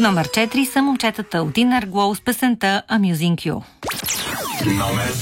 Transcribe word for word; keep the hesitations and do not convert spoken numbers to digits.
номер четири са момчетата от Inner Glow с песента Amusing You. Номер